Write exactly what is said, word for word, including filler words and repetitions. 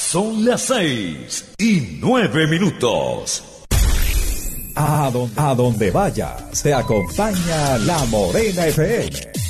Son las seis y nueve minutos. A donde, a donde vaya, se acompaña La Morena F M.